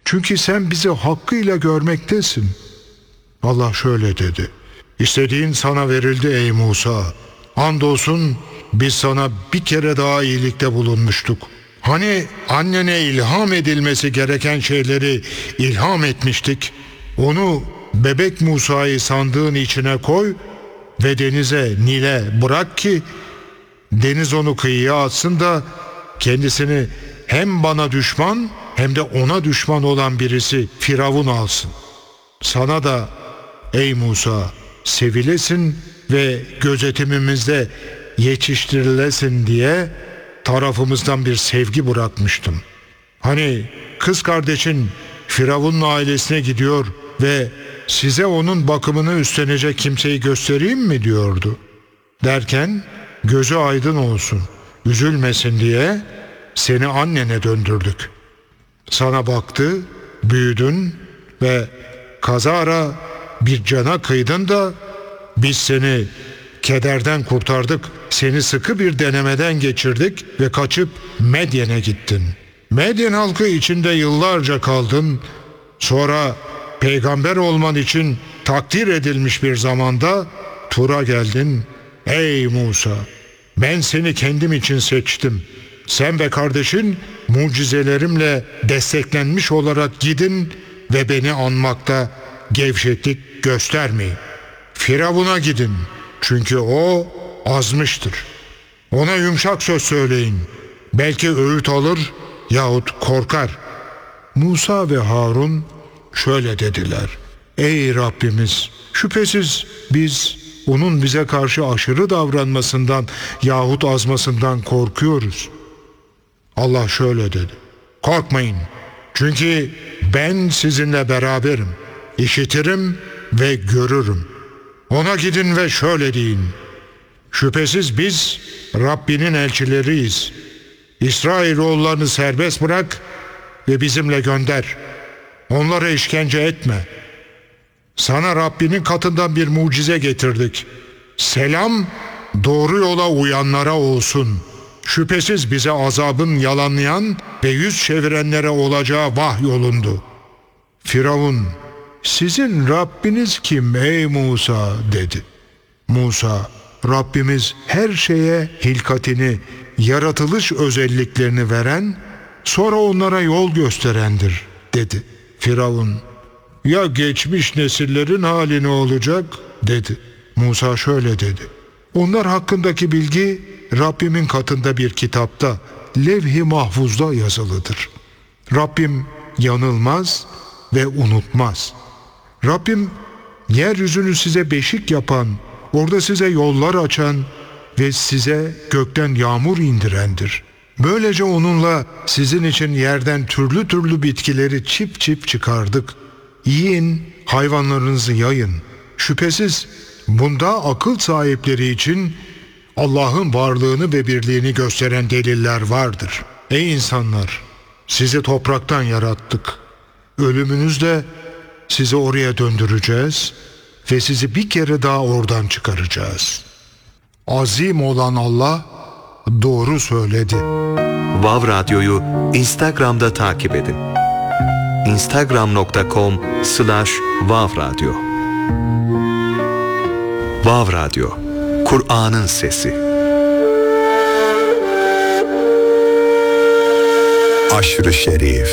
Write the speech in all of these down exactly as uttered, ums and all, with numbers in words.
Çünkü sen bizi hakkıyla görmektesin. Allah şöyle dedi: İstediğin sana verildi ey Musa. Andolsun biz sana bir kere daha iyilikte bulunmuştuk. Hani annene ilham edilmesi gereken şeyleri ilham etmiştik. Onu, bebek Musa'yı sandığın içine koy ve denize, Nil'e bırak ki deniz onu kıyıya atsın da kendisini hem bana düşman hem de ona düşman olan birisi Firavun alsın. Sana da ey Musa sevilesin ve gözetimimizde yetiştirilesin diye tarafımızdan bir sevgi bırakmıştım. Hani kız kardeşin Firavun'un ailesine gidiyor ve size onun bakımını üstlenecek kimseyi göstereyim mi diyordu. Derken gözü aydın olsun, üzülmesin diye seni annene döndürdük. Sana baktı, büyüdün ve kazara bir cana kıydın da biz seni kederden kurtardık, seni sıkı bir denemeden geçirdik ve kaçıp Medyen'e gittin. Medyen halkı içinde yıllarca kaldın, sonra peygamber olman için takdir edilmiş bir zamanda Tur'a geldin. Ey Musa, ben seni kendim için seçtim. Sen ve kardeşin mucizelerimle desteklenmiş olarak gidin ve beni anmakta gevşeklik göstermeyin. Firavun'a gidin, çünkü o azmıştır. Ona yumuşak söz söyleyin. Belki öğüt alır yahut korkar. Musa ve Harun şöyle dediler: Ey Rabbimiz, şüphesiz biz onun bize karşı aşırı davranmasından yahut azmasından korkuyoruz. Allah şöyle dedi: Korkmayın, çünkü ben sizinle beraberim. İşitirim ve görürüm. Ona gidin ve şöyle deyin: Şüphesiz biz Rabbinin elçileriyiz. İsrailoğullarını serbest bırak ve bizimle gönder. Onlara işkence etme. Sana Rabbinin katından bir mucize getirdik. Selam doğru yola uyanlara olsun. Şüphesiz bize azabın yalanlayan ve yüz çevirenlere olacağı vahyolundu. Firavun, sizin Rabbiniz kim ey Musa dedi. Musa, Rabbimiz her şeye hilkatini, yaratılış özelliklerini veren, sonra onlara yol gösterendir dedi. Firavun, ya geçmiş nesillerin hali ne olacak dedi. Musa şöyle dedi: Onlar hakkındaki bilgi Rabbimin katında bir kitapta, levh-i mahfuzda yazılıdır. Rabbim yanılmaz ve unutmaz. Rabbim yeryüzünü size beşik yapan, orada size yollar açan ve size gökten yağmur indirendir. Böylece onunla sizin için yerden türlü türlü bitkileri çip çip çıkardık. Yiyin, hayvanlarınızı yayın. Şüphesiz bunda akıl sahipleri için Allah'ın varlığını ve birliğini gösteren deliller vardır. Ey insanlar! Sizi topraktan yarattık. Ölümünüzde sizi oraya döndüreceğiz ve sizi bir kere daha oradan çıkaracağız. Azim olan Allah doğru söyledi. Vav Radyo'yu Instagram'da takip edin. instagram nokta com slash vav radyo. Vav Radyo, Kur'an'ın sesi. Aşr-ı Şerif.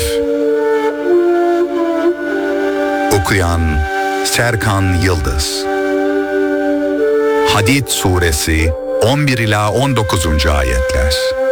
Okuyan Serkan Yıldız. Hadid Suresi on bir ila on dokuzuncu ayetler.